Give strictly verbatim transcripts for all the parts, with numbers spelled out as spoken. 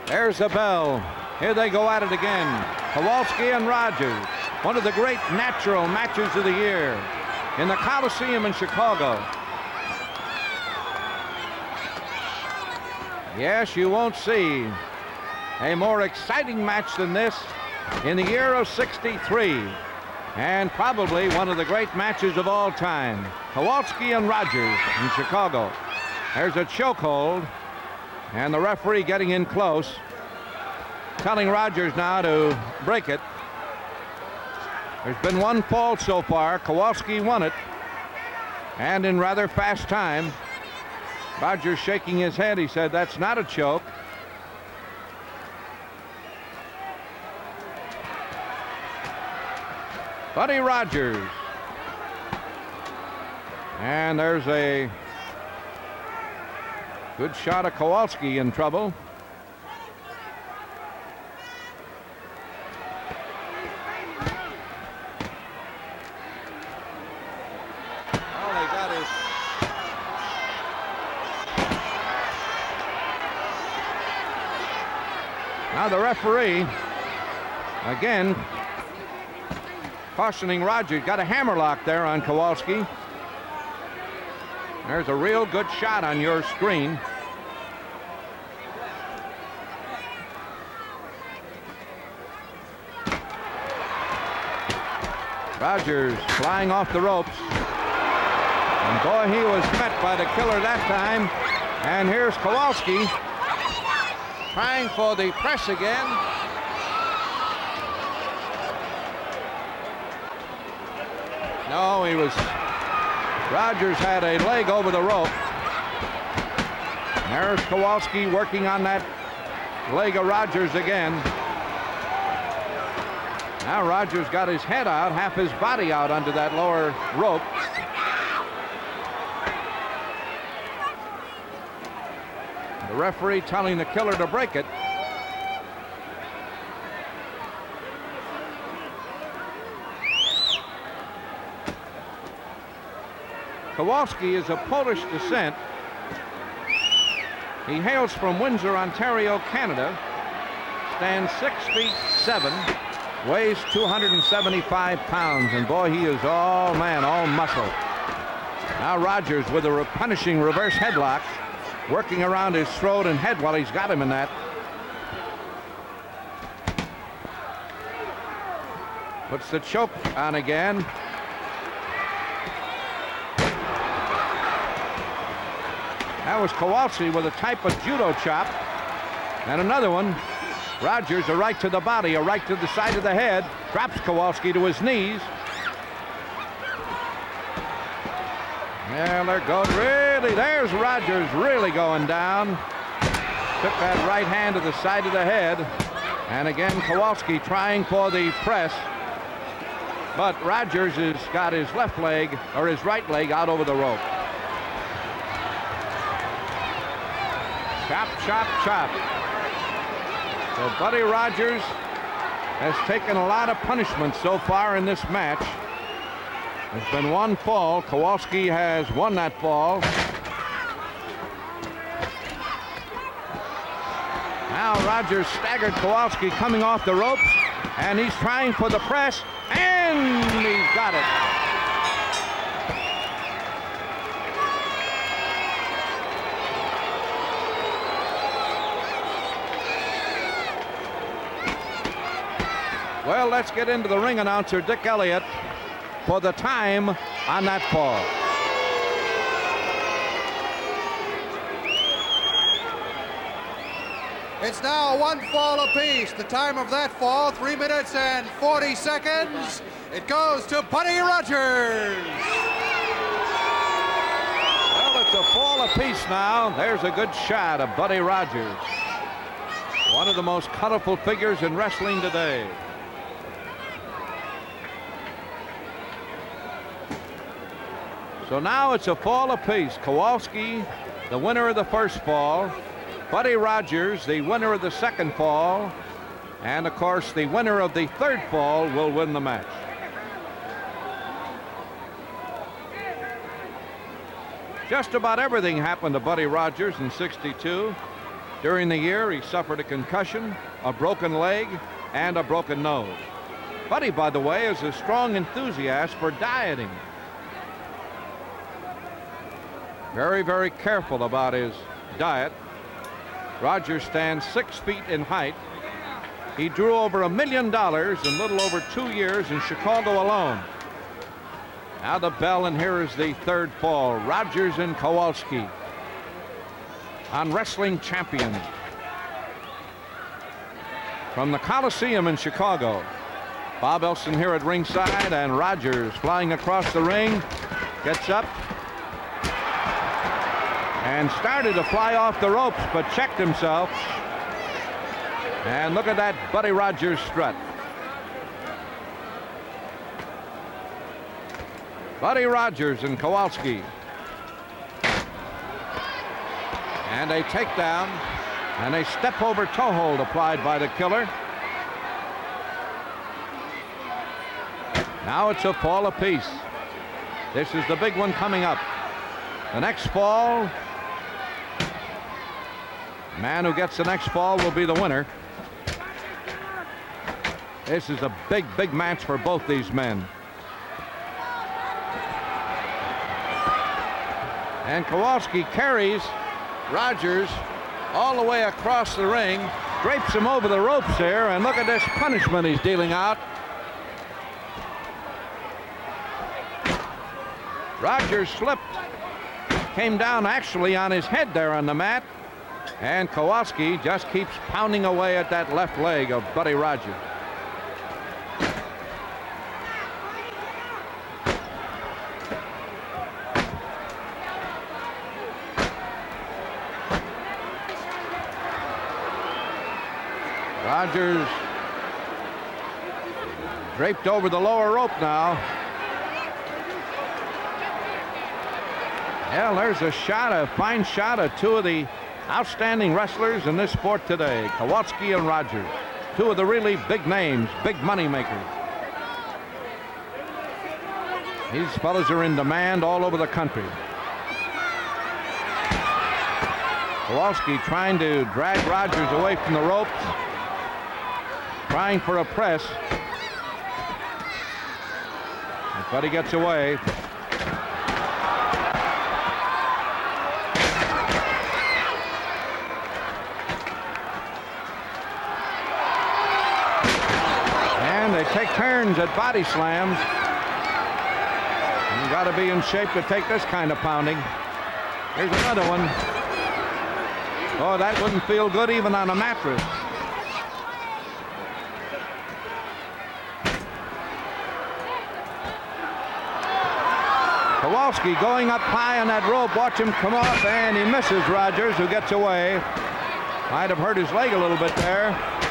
There's the bell. Here they go at it again. Kowalski and Rogers. One of the great natural matches of the year in the Coliseum in Chicago. Yes, you won't see a more exciting match than this in the year of sixty-three. And probably one of the great matches of all time. Kowalski and Rogers in Chicago. There's a chokehold. And the referee getting in close. Telling Rogers now to break it. There's been one fall so far. Kowalski won it. And in rather fast time. Rogers shaking his head. He said, that's not a choke. Buddy Rogers. And there's a good shot of Kowalski in trouble. All they got is now the referee again cautioning Rogers. Got a hammerlock there on Kowalski. There's a real good shot on your screen. Rogers flying off the ropes. And boy, he was met by the killer that time. And here's Kowalski trying for the press again. No, he was, Rogers had a leg over the rope. There's Kowalski working on that leg of Rogers again. Now Rogers got his head out, half his body out under that lower rope. The referee telling the killer to break it. Kowalski is of Polish descent. He hails from Windsor, Ontario, Canada. Stands six feet seven, weighs two hundred seventy-five pounds, and boy, he is all man, all muscle. Now Rogers with a punishing reverse headlock, working around his throat and head while he's got him in that. Puts the choke on again. That was Kowalski with a type of judo chop. And another one. Rogers, a right to the body, a right to the side of the head. Drops Kowalski to his knees. Yeah, they're going really. There's Rogers really going down. Took that right hand to the side of the head. And again, Kowalski trying for the press. But Rogers has got his left leg, or his right leg, out over the rope. Chop, chop, chop. So Buddy Rogers has taken a lot of punishment so far in this match. There's been one fall. Kowalski has won that fall. Now Rogers staggered Kowalski coming off the ropes, and he's trying for the press, and he's got it. Well, let's get into the ring announcer, Dick Elliott, for the time on that fall. It's now one fall apiece. The time of that fall, three minutes and forty seconds. It goes to Buddy Rogers. Well, it's a fall apiece now. There's a good shot of Buddy Rogers. One of the most colorful figures in wrestling today. So now it's a fall apiece. Kowalski, the winner of the first fall. Buddy Rogers, the winner of the second fall. And, of course, the winner of the third fall will win the match. Just about everything happened to Buddy Rogers in sixty-two. During the year, he suffered a concussion, a broken leg, and a broken nose. Buddy, by the way, is a strong enthusiast for dieting. Very, very careful about his diet. Rogers stands six feet in height. He drew over a million dollars in little over two years in Chicago alone. Now the bell, and here is the third fall. Rogers and Kowalski on Wrestling Champion from the Coliseum in Chicago. Bob Elson here at ringside, and Rogers flying across the ring, gets up and started to fly off the ropes, but checked himself. And look at that Buddy Rogers strut. Buddy Rogers and Kowalski. And a takedown and a step over toe hold applied by the killer. Now it's a fall apiece. This is the big one coming up. The next fall, the man who gets the next fall will be the winner. This is a big, big match for both these men. And Kowalski carries Rogers all the way across the ring, drapes him over the ropes there, and look at this punishment he's dealing out. Rogers slipped, came down actually on his head there on the mat, and Kowalski just keeps pounding away at that left leg of Buddy Rogers. Rogers draped over the lower rope now. Yeah, there's a shot, a fine shot of two of the outstanding wrestlers in this sport today, Kowalski and Rogers. Two of the really big names, big money makers. These fellas are in demand all over the country. Kowalski trying to drag Rogers away from the ropes, trying for a press, but he gets away. And they take turns at body slams. You got to be in shape to take this kind of pounding. Here's another one. Oh, that wouldn't feel good even on a mattress. Kowalski going up high on that rope. Watch him come off, and he misses Rogers, who gets away. Might have hurt his leg a little bit there.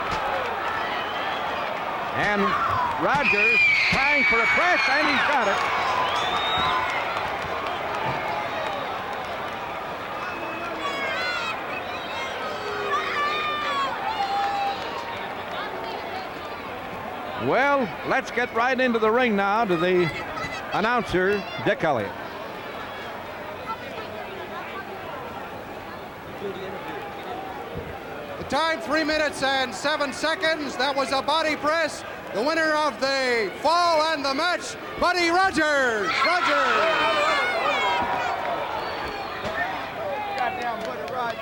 And Rogers trying for a press, and he's got it. Well, let's get right into the ring now to the announcer, Dick Elliott. The time, three minutes and seven seconds. That was a body press. The winner of the fall and the match, Buddy Rogers. Rogers. Goddamn Buddy Rogers.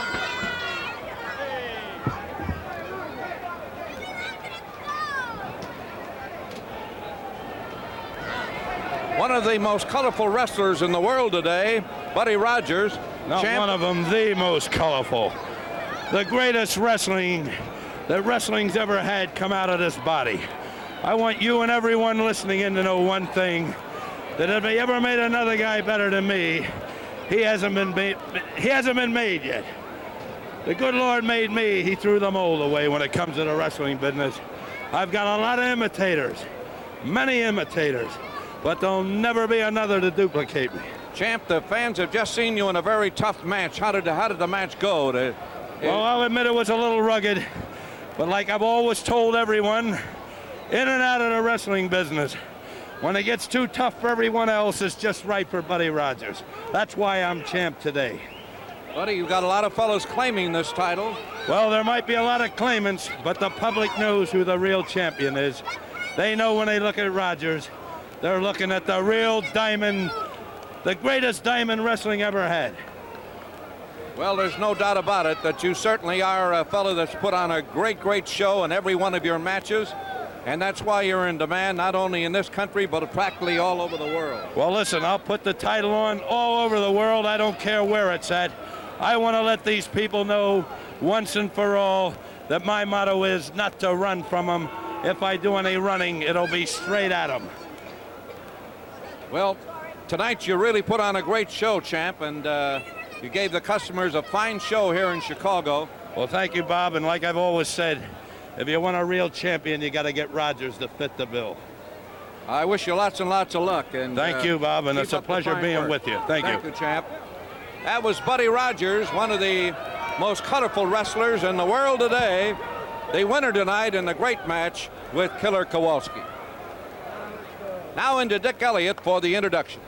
One of the most colorful wrestlers in the world today, Buddy Rogers. Not champ- one of them, the most colorful. The greatest wrestling that wrestling's ever had come out of this body. I want you and everyone listening in to know one thing, that if he ever made another guy better than me, he hasn't been made, he hasn't been made yet. The good Lord made me, he threw the mold away when it comes to the wrestling business. I've got a lot of imitators, many imitators, but there'll never be another to duplicate me. Champ, the fans have just seen you in a very tough match. How did the, how did the match go? To, Well, I'll admit it was a little rugged, but like I've always told everyone, in and out of the wrestling business, when it gets too tough for everyone else, it's just right for Buddy Rogers. That's why I'm champ today. Buddy, you've got a lot of fellows claiming this title. Well, there might be a lot of claimants, but the public knows who the real champion is. They know when they look at Rogers, they're looking at the real diamond, the greatest diamond wrestling ever had. Well, there's no doubt about it that you certainly are a fellow that's put on a great, great show in every one of your matches. And that's why you're in demand, not only in this country, but practically all over the world. Well, listen, I'll put the title on all over the world. I don't care where it's at. I want to let these people know once and for all that my motto is not to run from them. If I do any running, it'll be straight at them. Well, tonight you really put on a great show, champ, and uh, you gave the customers a fine show here in Chicago. Well, thank you, Bob, and like I've always said, if you want a real champion, you got to get Rogers to fit the bill. I wish you lots and lots of luck. And thank uh, you, Bob, and keep it's a up the pleasure fine being work. with you. Thank, Thank you. you, champ. That was Buddy Rogers, one of the most colorful wrestlers in the world today. The winner tonight in the great match with Killer Kowalski. Now into Dick Elliott for the introductions.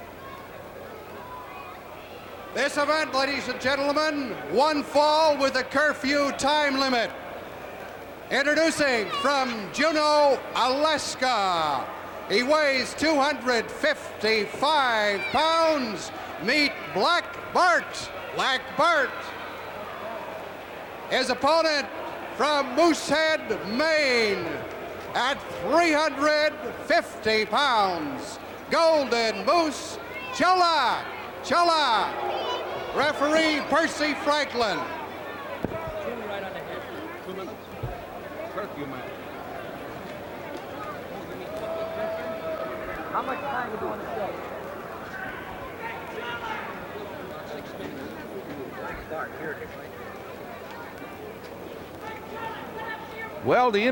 This event, ladies and gentlemen, one fall with a curfew time limit. Introducing from Juneau, Alaska. He weighs two hundred fifty-five pounds. Meet Black Bart. Black Bart. His opponent from Moosehead, Maine, at three hundred fifty pounds. Golden Moose Chola. Chola. Referee Percy Franklin. Curfew match. How much time are you doing the show? Well, the